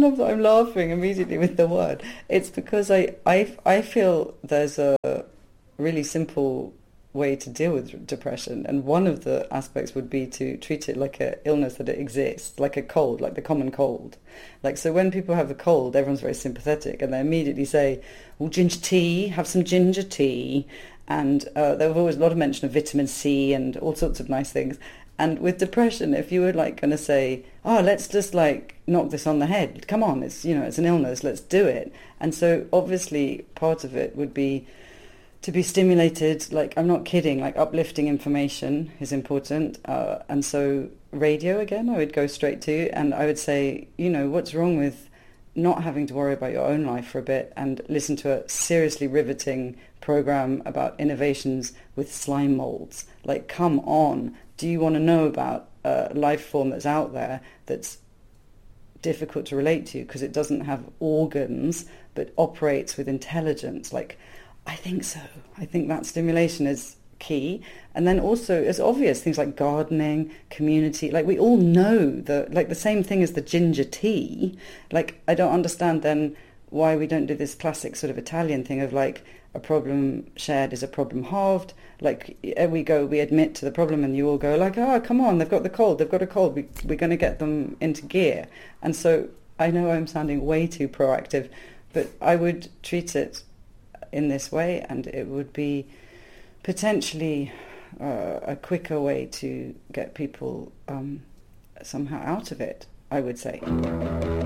love that I'm laughing immediately with the word. It's because I feel there's a really simple way to deal with depression, and one of the aspects would be to treat it like an illness that it exists, like a cold, like the common cold. Like, so when people have a cold, everyone's very sympathetic, and they immediately say, "Oh, ginger tea, have some ginger tea," and there was always a lot of mention of vitamin C and all sorts of nice things. And with depression, if you were like going to say, "Oh, let's just like knock this on the head, come on, it's, you know, it's an illness, let's do it," and so obviously part of it would be to be stimulated, like, I'm not kidding, like uplifting information is important. And so radio, again, I would go straight to, and I would say, you know, what's wrong with not having to worry about your own life for a bit and listen to a seriously riveting program about innovations with slime molds? Like, come on, do you want to know about a life form that's out there that's difficult to relate to because it doesn't have organs but operates with intelligence? Like, I think so. I think that stimulation is key. And then also, it's obvious, things like gardening, community, like we all know the same thing as the ginger tea. Like, I don't understand then why we don't do this classic sort of Italian thing of like, a problem shared is a problem halved. Like, we admit to the problem, and you all go like, "Oh, come on, they've got a cold, we're going to get them into gear." And so I know I'm sounding way too proactive, but I would treat it in this way, and it would be potentially a quicker way to get people somehow out of it, I would say.